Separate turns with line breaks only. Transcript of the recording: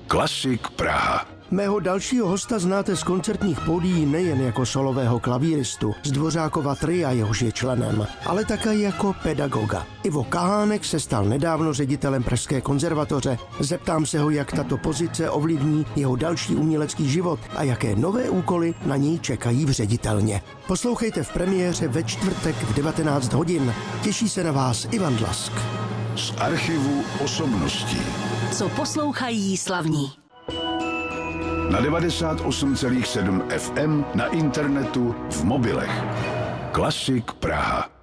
Klasik Praha.
Mého dalšího hosta znáte z koncertních pódií nejen jako solového klavíristu, z Dvořákova tria, jehož je členem, ale také jako pedagoga. Ivo Kahánek se stal nedávno ředitelem Pražské konzervatoře. Zeptám se ho, jak tato pozice ovlivní jeho další umělecký život a jaké nové úkoly na něj čekají v ředitelně. Poslouchejte v premiéře ve čtvrtek v 19 hodin. Těší se na vás Ivan Dlask.
Z archivu osobností.
Co poslouchají slavní.
Na 98,7 FM, na internetu, v mobilech. Klasik Praha.